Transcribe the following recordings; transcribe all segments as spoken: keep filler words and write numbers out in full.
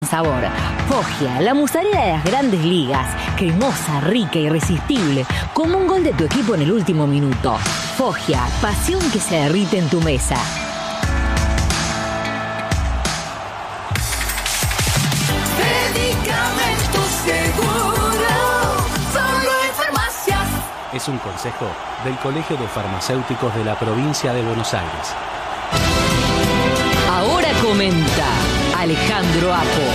sabor. Foggia, la mozzarella de las grandes ligas. Cremosa, rica, irresistible. Como un gol de tu equipo en el último minuto. Foggia, pasión que se derrite en tu mesa. Medicamentos Seguro, solo en farmacias. Es un consejo del Colegio de Farmacéuticos de la provincia de Buenos Aires. Ahora comenta Alejandro Apo.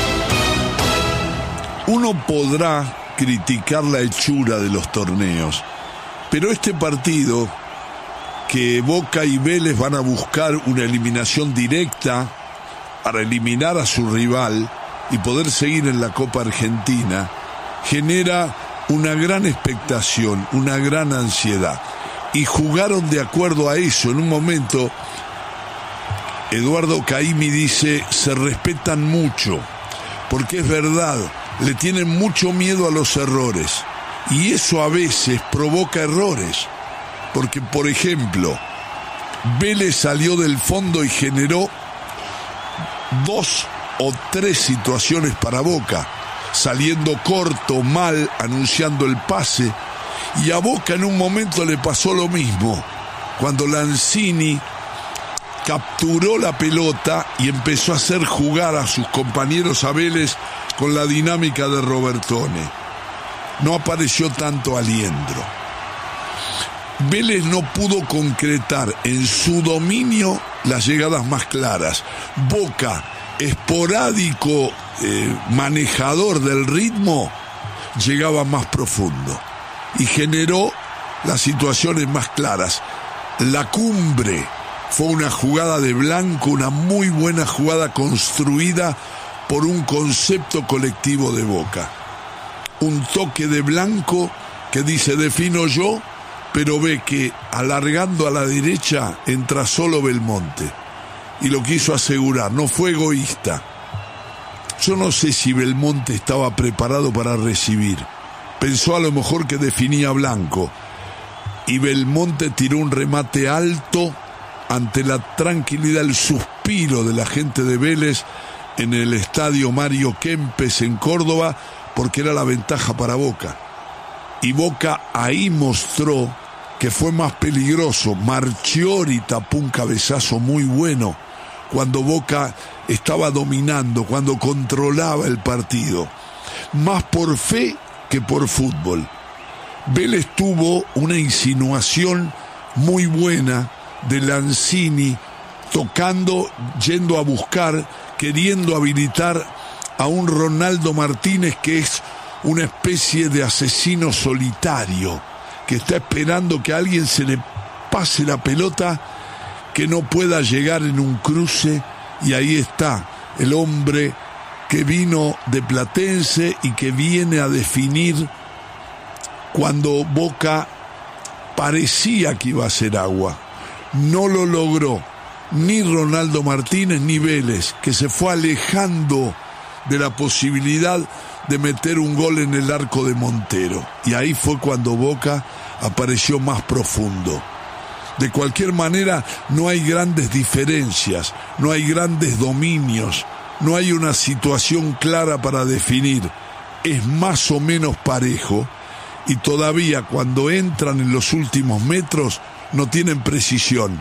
Uno podrá criticar la hechura de los torneos, pero este partido, que Boca y Vélez van a buscar una eliminación directa para eliminar a su rival y poder seguir en la Copa Argentina, genera una gran expectación, una gran ansiedad. Y jugaron de acuerdo a eso. En un momento, Eduardo Caimi dice, se respetan mucho, porque es verdad, le tienen mucho miedo a los errores. Y eso a veces provoca errores. Porque, por ejemplo, Vélez salió del fondo y generó dos o tres situaciones para Boca, saliendo corto, mal, anunciando el pase. Y a Boca en un momento le pasó lo mismo, cuando Lanzini capturó la pelota y empezó a hacer jugar a sus compañeros a Vélez con la dinámica de Robertone. No apareció tanto Aliendro. Vélez no pudo concretar en su dominio las llegadas más claras. Boca, esporádico eh, manejador del ritmo, llegaba más profundo y generó las situaciones más claras. La cumbre fue una jugada de Blanco, una muy buena jugada construida por un concepto colectivo de Boca. Un toque de Blanco que dice, defino yo, pero ve que alargando a la derecha entra solo Belmonte. Y lo quiso asegurar, no fue egoísta. Yo no sé si Belmonte estaba preparado para recibir. Pensó a lo mejor que definía Blanco. Y Belmonte tiró un remate alto ante la tranquilidad, el suspiro de la gente de Vélez en el estadio Mario Kempes en Córdoba, porque era la ventaja para Boca. Y Boca ahí mostró que fue más peligroso. Marchiori tapó un cabezazo muy bueno cuando Boca estaba dominando, cuando controlaba el partido, más por fe que por fútbol. Vélez tuvo una insinuación muy buena de Lanzini, tocando, yendo a buscar, queriendo habilitar a un Ronaldo Martínez que es una especie de asesino solitario, que está esperando que a alguien se le pase la pelota, que no pueda llegar en un cruce, y ahí está el hombre que vino de Platense y que viene a definir cuando Boca parecía que iba a hacer agua. No lo logró ni Ronaldo Martínez ni Vélez, que se fue alejando de la posibilidad de meter un gol en el arco de Montero. Y ahí fue cuando Boca apareció más profundo. De cualquier manera, no hay grandes diferencias, no hay grandes dominios, no hay una situación clara para definir. Es más o menos parejo, y todavía cuando entran en los últimos metros no tienen precisión.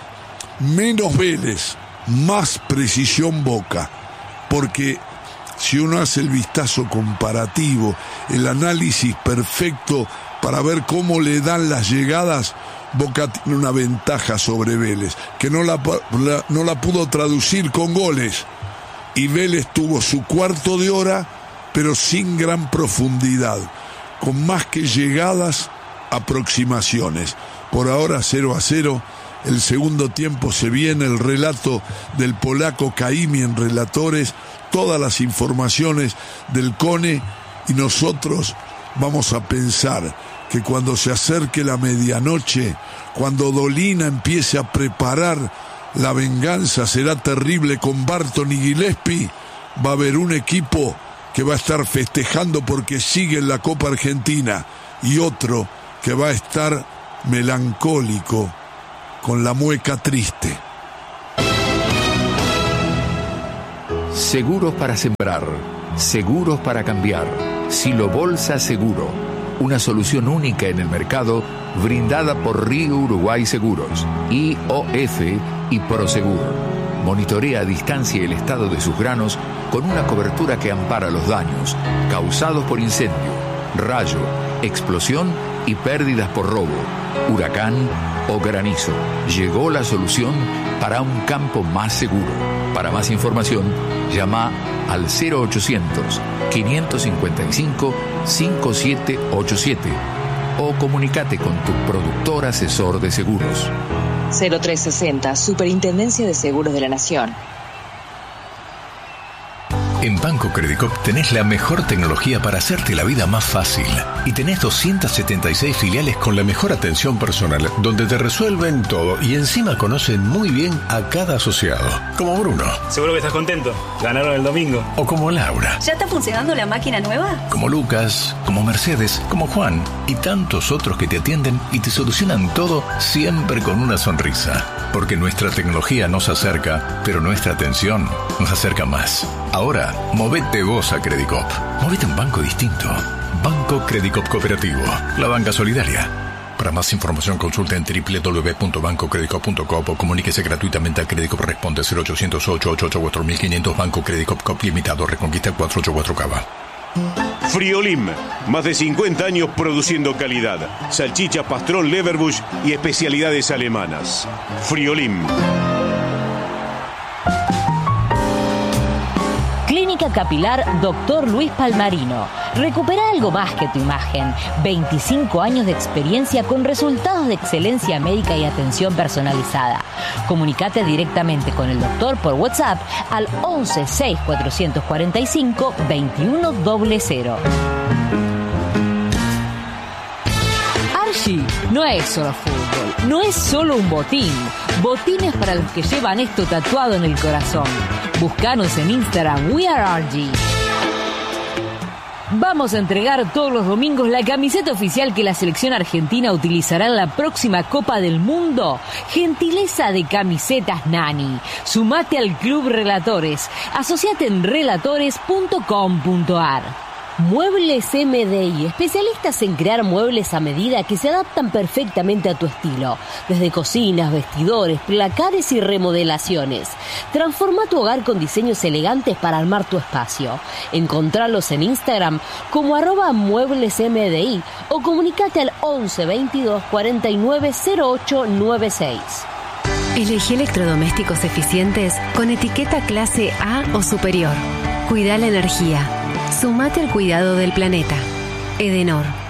Menos Vélez, más precisión Boca, porque si uno hace el vistazo comparativo, el análisis perfecto para ver cómo le dan las llegadas, Boca tiene una ventaja sobre Vélez, que no la, la, no la pudo traducir con goles. Y Vélez tuvo su cuarto de hora, pero sin gran profundidad, con más que llegadas, aproximaciones. Por ahora cero a cero. El segundo tiempo se viene, el relato del polaco Caimi en Relatores, todas las informaciones del CONE, y nosotros vamos a pensar que cuando se acerque la medianoche, cuando Dolina empiece a preparar la venganza, será terrible con Barton y Gillespie. Va a haber un equipo que va a estar festejando porque sigue en la Copa Argentina, y otro que va a estar melancólico, con la mueca triste. Seguros para sembrar, seguros para cambiar. Silo Bolsa Seguro, una solución única en el mercado brindada por Río Uruguay Seguros, I O F y Prosegur. Monitorea a distancia el estado de sus granos con una cobertura que ampara los daños causados por incendio, rayo, explosión y pérdidas por robo, huracán o granizo. Llegó la solución para un campo más seguro. Para más información, llama al cero ochocientos, quinientos cincuenta y cinco, cincuenta y siete ochenta y siete o comunícate con tu productor asesor de seguros. cero tres sesenta, Superintendencia de Seguros de la Nación. En Banco Credicop tenés la mejor tecnología para hacerte la vida más fácil. Y tenés doscientas setenta y seis filiales con la mejor atención personal, donde te resuelven todo y encima conocen muy bien a cada asociado. Como Bruno. Seguro que estás contento. Ganaron el domingo. O como Laura. ¿Ya está funcionando la máquina nueva? Como Lucas, como Mercedes, como Juan y tantos otros que te atienden y te solucionan todo siempre con una sonrisa. Porque nuestra tecnología nos acerca, pero nuestra atención nos acerca más. Ahora, movete vos a Credicop. Movete a un banco distinto. Banco Credicop Cooperativo. La banca solidaria. Para más información consulta en doble u doble u doble u punto banco credicop punto com o comuníquese gratuitamente a Credicop. Responde cero ochocientos, ochocientos ochenta y ocho, cuatro mil quinientos. Banco Credicop Cop Limitado. Reconquista cuatrocientos ochenta y cuatro Cava. Friolim, más de cincuenta años produciendo calidad, salchicha, pastrón, leverbush y especialidades alemanas. Friolim. Clínica Capilar Doctor Luis Palmarino. Recupera algo más que tu imagen. veinticinco años de experiencia con resultados de excelencia médica y atención personalizada. Comunicate directamente con el doctor por WhatsApp al once seis cuatrocientos cuarenta y cinco veintiuno cero. Archie no es solo fútbol, no es solo un botín. Botines para los que llevan esto tatuado en el corazón. Búscanos en Instagram, We Are Archie. Vamos a entregar todos los domingos la camiseta oficial que la selección argentina utilizará en la próxima Copa del Mundo. Gentileza de Camisetas Nani. Sumate al Club Relatores. Asociate en relatores punto com punto ar. Muebles M D I, especialistas en crear muebles a medida que se adaptan perfectamente a tu estilo. Desde cocinas, vestidores, placares y remodelaciones. Transforma tu hogar con diseños elegantes para armar tu espacio. Encontralos en Instagram como arroba muebles M D I o comunicate al once veintidós cuarenta y nueve cero ocho noventa y seis. Elegí electrodomésticos eficientes con etiqueta clase A o superior. Cuida la energía. Sumate al cuidado del planeta. Edenor.